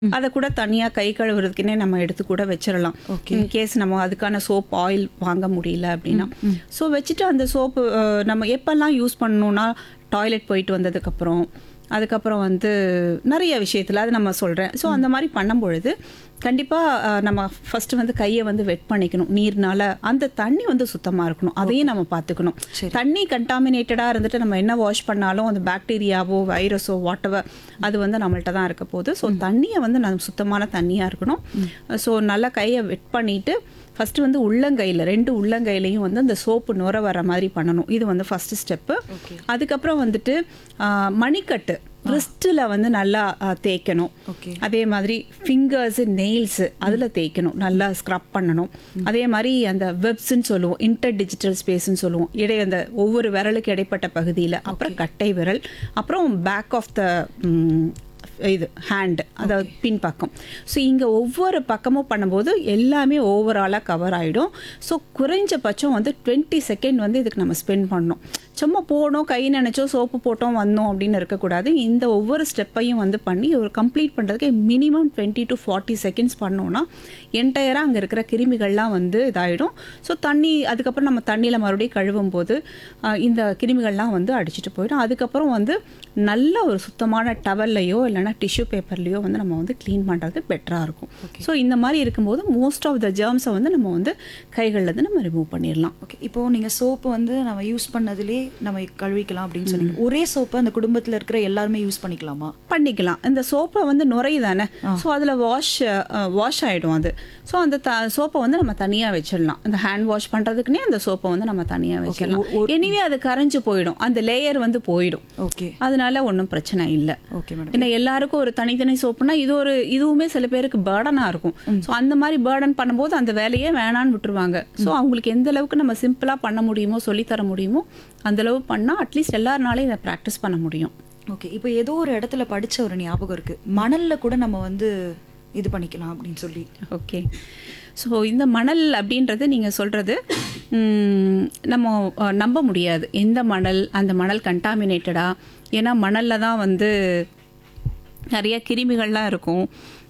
அத கூட தனியா கை கழுவுறதுக்குன்னே நம்ம எடுத்து கூட வச்சிரலாம். ஓகே. இன் கேஸ் நம்ம அதுக்கான சோப், ஆயில் வாங்க முடியல அப்படின்னா. ஸோ வச்சுட்டு அந்த சோப்பு நம்ம எப்பெல்லாம் யூஸ் பண்ணணும்னா, டாய்லெட் போயிட்டு வந்ததுக்கப்புறம், அதுக்கப்புறம் வந்து நெறைய விஷயத்துல அது நம்ம சொல்றேன். ஸோ அந்த மாரி பண்ணும்பொழுது, கண்டிப்பா நம்ம ஃபர்ஸ்ட் வந்து கைய வந்து வெட் பண்ணிக்கணும். நீர்னால அந்த தண்ணி வந்து சுத்தமா இருக்கணும். அதையும் நம்ம பார்த்துக்கணும். சரி. தண்ணி கண்டாமினேட்டடா இருந்துட்டு நம்ம என்ன வாஷ் பண்ணாலும் அந்த பாக்டீரியாவோ, வைரஸோ வாட்டெவர் அது வந்து நம்மள்ட்ட தான் இருக்க போகுது. ஸோ தண்ணிய வந்து நம்ம சுத்தமான தண்ணியா இருக்கணும். ஸோ நல்லா கைய வெட் பண்ணிட்டு ஃபர்ஸ்ட் வந்து உள்ளங்கையில் 2 உள்ளங்கையிலையும் வந்து அந்த சோப்பு நுர வர மாதிரி பண்ணணும். இது வந்து ஃபர்ஸ்ட் ஸ்டெப்பு. ஓகே. அதுக்கப்புறம் வந்துட்டு மணிக்கட்டு ரிஸ்ட்டில் வந்து நல்லா தேய்க்கணும். ஓகே. அதே மாதிரி ஃபிங்கர்ஸு, நெயில்ஸு அதில் தேய்க்கணும், நல்லா ஸ்க்ரப் பண்ணணும். அதே மாதிரி அந்த வெப்ஸ்ன்னு சொல்லுவோம், இன்டர் டிஜிட்டல் ஸ்பேஸ்ன்னு சொல்லுவோம், அந்த ஒவ்வொரு விரலுக்கு இடைப்பட்ட பகுதியில். அப்புறம் கட்டை விரல், அப்புறம் பேக் ஆஃப் த இது ஹேண்ட், அதாவது பின்பக்கம். ஸோ இங்கே ஒவ்வொரு பக்கமும் பண்ணும்போது எல்லாமே ஓவராலாக கவர் ஆகிடும். ஸோ குறைஞ்சபட்சம் வந்து 20 செகண்ட் வந்து இதுக்கு நம்ம ஸ்பெண்ட் பண்ணணும். சும்மா போனோம், கை நினைச்சோம், சோப்பு போட்டோம், வந்தோம் அப்படின்னு இருக்கக்கூடாது. இந்த ஒவ்வொரு ஸ்டெப்பையும் வந்து பண்ணி ஒரு கம்ப்ளீட் பண்ணுறதுக்கு மினிமம் 20 to 40 செகண்ட்ஸ் பண்ணோன்னா என்டையராக அங்கே இருக்கிற கிருமிகள்லாம் வந்து இதாகிடும். ஸோ தண்ணி அதுக்கப்புறம் நம்ம தண்ணியில் மறுபடியும் கழுவும் போது இந்த கிருமிகள்லாம் வந்து அடிச்சுட்டு போயிடும். அதுக்கப்புறம் வந்து நல்ல ஒரு சுத்தமான டவல்லையோ இல்லைனா டிஷ்யூ பேப்பர்லேயோ வந்து நம்ம வந்து க்ளீன் பண்ணுறது பெட்டராக இருக்கும். ஸோ இந்த மாதிரி இருக்கும்போது மோஸ்ட் ஆஃப் த ஜெர்ம்ஸை வந்து நம்ம வந்து கைகள்லேருந்து நம்ம ரிமூவ் பண்ணிடலாம். ஓகே. இப்போ நீங்க சோப்பு வந்து நம்ம யூஸ் பண்ணதுலேயே நம்ம கழுவிக்கலாம் அப்படின்னு சொன்னீங்க. ஒரே சோப்பை அந்த குடும்பத்தில் இருக்கிற எல்லாருமே யூஸ் பண்ணிக்கலாமா? பண்ணிக்கலாம். இந்த சோப்பை வந்து நுரை தானே, ஸோ அதில் வாஷ் ஆகிடும் அது. ஸோ அந்த சோப்பை வந்து நம்ம தனியாக வச்சிடலாம். அந்த ஹேண்ட் வாஷ் பண்ணுறதுக்குன்னே அந்த சோப்பை வந்து நம்ம தனியாக வச்சிடலாம். எனிவே அது கரைஞ்சு போயிடும், அந்த லேயர் வந்து போயிடும். ஓகே. அதனால ஒன்றும் பிரச்சனை இல்லை. Okay madam. ஏன்னா எல்லாருக்கும் ஒரு தனித்தனி சோப்புனா இதுவுமே சில பேருக்கு பேர்டனாக இருக்கும். ஸோ அந்த மாதிரி பேர்டன் பண்ணும்போது அந்த வேலையே வேணான்னு விட்டுருவாங்க. ஸோ அவங்களுக்கு எந்த அளவுக்கு நம்ம சிம்பிளாக பண்ண முடியுமோ, சொல்லித்தர முடியுமோ அந்தளவு பண்ணால் அட்லீஸ்ட் எல்லாருனாலையும் இதை ப்ராக்டிஸ் பண்ண முடியும். ஓகே. இப்போ ஏதோ ஒரு இடத்துல படித்த ஒரு ஞாபகம் இருக்குது, மணலில் கூட நம்ம வந்து இது பண்ணிக்கலாம் அப்படின்னு சொல்லி. ஓகே. ஸோ இந்த மணல் அப்படின்றது நீங்கள் சொல்கிறது நம்ம நம்ப முடியாது. எந்த மணல், அந்த மணல் கண்டாமினேட்டடா? ஏன்னா மணலில் தான் வந்து நிறைய கிருமிகள்லாம் இருக்கும்.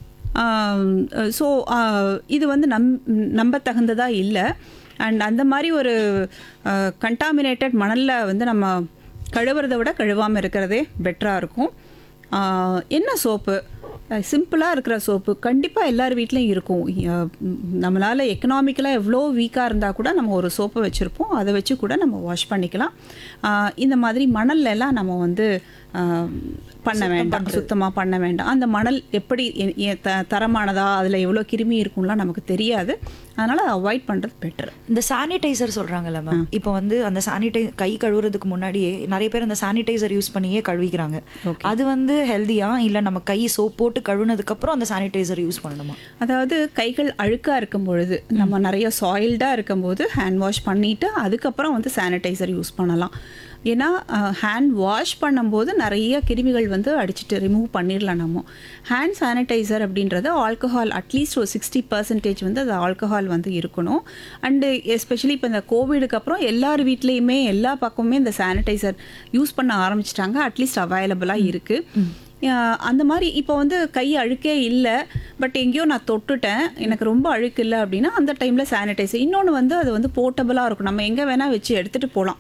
ஸோ இது வந்து நம்பத்தகுந்ததாக இல்லை. அண்ட் அந்த மாதிரி ஒரு கண்டாமினேட்டட் மணலில் வந்து நம்ம கழுவுறதை விட கழுவாமல் இருக்கிறதே பெட்டராக இருக்கும். என்ன சோப்பு? சிம்பிளாக இருக்கிற சோப்பு கண்டிப்பாக எல்லார் வீட்லேயும் இருக்கும். நம்மளால் எக்கனாமிக்கலாக எவ்வளோ வீக்காக இருந்தால் கூட நம்ம ஒரு சோப்பை வச்சுருப்போம், அதை வச்சு கூட நம்ம வாஷ் பண்ணிக்கலாம். இந்த மாதிரி மணல்லாம் நம்ம வந்து பண்ண வேண்டாம், சுத்தமாக பண்ண வேண்டாம். அந்த மணல் எப்படி தரமானதா, அதில் எவ்வளோ கிருமி இருக்கும்லாம் நமக்கு தெரியாது. அதனால் அதை அவாய்ட் பண்ணுறது பெட்டர். இந்த சானிடைசர் சொல்கிறாங்கல்ல மேம், இப்போ வந்து அந்த கை கழுவுறதுக்கு முன்னாடியே நிறைய பேர் அந்த சானிடைசர் யூஸ் பண்ணியே கழுவிக்கிறாங்க. அது வந்து ஹெல்தியா, இல்லை நம்ம கை சோப் போட்டு கழுவுனதுக்கப்புறம் அந்த சானிடைசர் யூஸ் பண்ணணுமா? அதாவது கைகள் அழுக்காக இருக்கும் பொழுது, நம்ம நிறைய சாயில்டாக இருக்கும்போது ஹேண்ட் வாஷ் பண்ணிவிட்டு அதுக்கப்புறம் வந்து சானிடைசர் யூஸ் பண்ணலாம். ஏன்னா ஹேண்ட் வாஷ் பண்ணும்போது நிறைய கிருமிகள் வந்து அடிச்சுட்டு ரிமூவ் பண்ணிடலாம். நம்ம ஹேண்ட் சானிடைசர் அப்படின்றது ஆல்கஹால் அட்லீஸ்ட் ஒரு 60% வந்து அது ஆல்கஹால் வந்து இருக்கணும். அண்டு எஸ்பெஷலி இப்போ இந்த கோவிடுக்கு அப்புறம் எல்லார் வீட்லேயுமே எல்லா பக்கமுமே இந்த சானிடைசர் யூஸ் பண்ண ஆரம்பிச்சிட்டாங்க. அட்லீஸ்ட் அவைலபிளாக இருக்குது. அந்த மாதிரி இப்போ வந்து கை அழுக்கே இல்லை, பட் எங்கேயோ நான் தொட்டுட்டேன், எனக்கு ரொம்ப அழுக்கு இல்லை அப்படின்னா அந்த டைமில் சானிடைசர். இன்னொன்று வந்து அது வந்து போர்ட்டபுளாக இருக்கும், நம்ம எங்கே வேணால் வச்சு எடுத்துகிட்டு போகலாம்.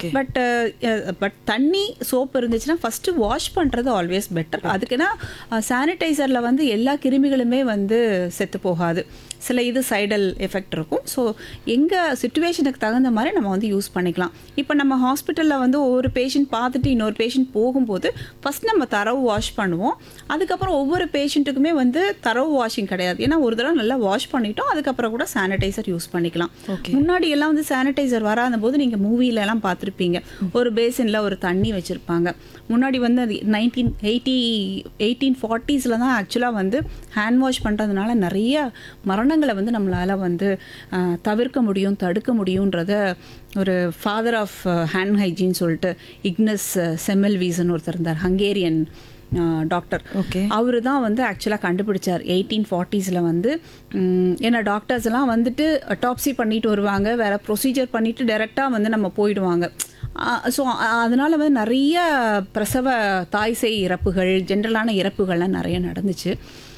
பட் தண்ணி சோப்பு இருந்துச்சுன்னா ஃபஸ்ட்டு வாஷ் பண்ணுறது ஆல்வேஸ் பெட்டர். அதுக்குன்னா சானிடைசரில் வந்து எல்லா கிருமிகளுமே வந்து செத்து போகாது, சில இது சைடல் எஃபெக்ட் இருக்கும். ஸோ எங்கள் சுச்சுவேஷனுக்கு தகுந்த மாதிரி நம்ம வந்து யூஸ் பண்ணிக்கலாம். இப்போ நம்ம ஹாஸ்பிட்டலில் வந்து ஒவ்வொரு பேஷண்ட் பார்த்துட்டு இன்னொரு பேஷண்ட் போகும்போது ஃபஸ்ட் நம்ம தரவு வாஷ் பண்ணுவோம். அதுக்கப்புறம் ஒவ்வொரு பேஷண்ட்டுக்குமே வந்து தரவு வாஷிங் கிடையாது. ஏன்னா ஒரு தடவை நல்லா வாஷ் பண்ணிட்டோம், அதுக்கப்புறம் கூட சானிடைசர் யூஸ் பண்ணிக்கலாம். முன்னாடி எல்லாம் வந்து சானிடைசர் வராத போது நீங்கள் மூவிலெல்லாம் பார்த்துருப்பீங்க, ஒரு பேசினில் ஒரு தண்ணி வச்சுருப்பாங்க. முன்னாடி வந்து அது 1840s தான் ஆக்சுவலாக வந்து ஹேண்ட் வாஷ் பண்ணுறதுனால நிறைய மரணங்களை வந்து நம்மளால் வந்து தவிர்க்க முடியும், தடுக்க முடியுன்றத ஒரு ஃபாதர் ஆஃப் ஹேண்ட் ஹைஜீன் சொல்லிட்டு இக்னஸ் செமெல்வீஸ்ன்னு ஒருத்தர் இருந்தார், ஹங்கேரியன் டாக்டர். அவரு தான் வந்து ஆக்சுவலாக கண்டுபிடிச்சார் 1840s வந்து. ஏன்னா டாக்டர்ஸ் எல்லாம் வந்துட்டு டாப்ஸி பண்ணிட்டு வருவாங்க, வேற ப்ரொசீஜர் பண்ணிட்டு டைரெக்டாக வந்து நம்ம போயிடுவாங்க. ஸோ அதனால் வந்து நிறைய பிரசவ தாய் சேய் இறப்புகள், ஜென்ரலான இறப்புகள்லாம் நிறைய நடந்துச்சு.